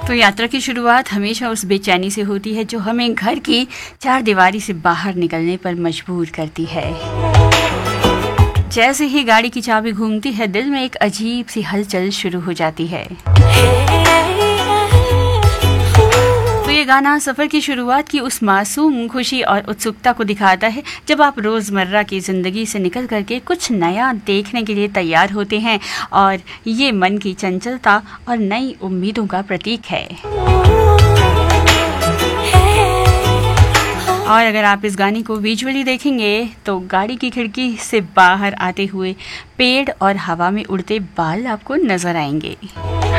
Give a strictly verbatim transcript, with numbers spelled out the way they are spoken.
तो यात्रा की शुरुआत हमेशा उस बेचैनी से होती है जो हमें घर की चार दीवारी से बाहर निकलने पर मजबूर करती है। जैसे ही गाड़ी की चाबी घूमती है, दिल में एक अजीब सी हलचल शुरू हो जाती है। तो ये गाना सफ़र की शुरुआत की उस मासूम खुशी और उत्सुकता को दिखाता है जब आप रोज़मर्रा की ज़िंदगी से निकल करके कुछ नया देखने के लिए तैयार होते हैं, और ये मन की चंचलता और नई उम्मीदों का प्रतीक है। और अगर आप इस गाने को विजुअली देखेंगे तो गाड़ी की खिड़की से बाहर आते हुए पेड़ और हवा में उड़ते बाल आपको नजर आएंगे।